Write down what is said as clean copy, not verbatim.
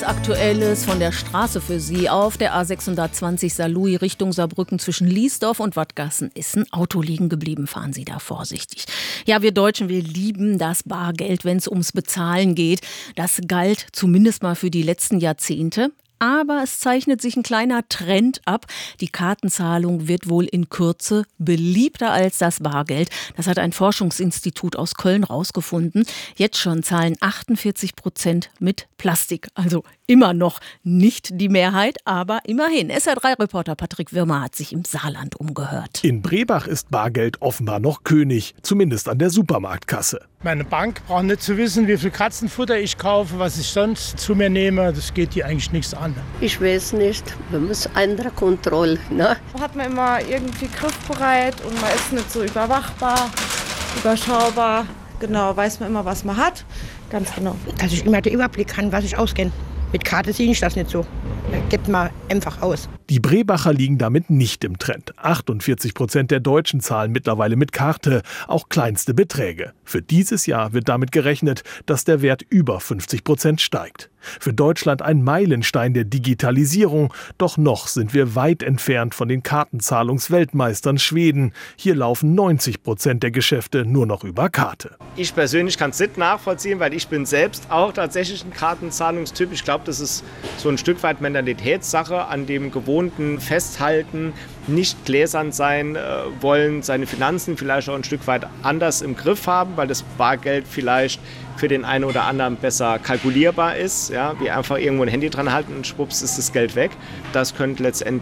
Aktuelles von der Straße für Sie. Auf der A620 Saarlouis Richtung Saarbrücken zwischen Liesdorf und Wattgassen ist ein Auto liegen geblieben. Fahren Sie da vorsichtig. Ja, wir Deutschen, wir lieben das Bargeld, wenn es ums Bezahlen geht. Das galt zumindest mal für die letzten Jahrzehnte. Aber es zeichnet sich ein kleiner Trend ab. Die Kartenzahlung wird wohl in Kürze beliebter als das Bargeld. Das hat ein Forschungsinstitut aus Köln rausgefunden. Jetzt schon zahlen 48% mit Plastik. Also immer noch nicht die Mehrheit, aber immerhin. SR3-Reporter Patrick Wirmer hat sich im Saarland umgehört. In Brebach ist Bargeld offenbar noch König, zumindest an der Supermarktkasse. Meine Bank braucht nicht zu wissen, wie viel Katzenfutter ich kaufe, was ich sonst zu mir nehme. Das geht die eigentlich nichts an. Ich weiß nicht, man muss andere Kontrolle. Ne? Hat man immer irgendwie griffbereit und man ist nicht so überwachbar, überschaubar. Genau, weiß man immer, was man hat. Ganz genau. Dass ich immer den Überblick habe, was ich ausgebe. Mit Karte sehe ich das nicht so. Gibt man einfach aus. Die Brebacher liegen damit nicht im Trend. 48% der Deutschen zahlen mittlerweile mit Karte, auch kleinste Beträge. Für dieses Jahr wird damit gerechnet, dass der Wert über 50% steigt. Für Deutschland ein Meilenstein der Digitalisierung. Doch noch sind wir weit entfernt von den Kartenzahlungsweltmeistern Schweden. Hier laufen 90% der Geschäfte nur noch über Karte. Ich persönlich kann es nicht nachvollziehen, weil ich bin selbst auch tatsächlich ein Kartenzahlungstyp. Ich glaube, das ist so ein Stück weit Mentalitätssache, an dem Gewohnten festhalten, nicht gläsern sein wollen, seine Finanzen vielleicht auch ein Stück weit anders im Griff haben, weil das Bargeld vielleicht für den einen oder anderen besser kalkulierbar ist, ja, wie einfach irgendwo ein Handy dran halten und schwupps ist das Geld weg. Das könnte letztendlich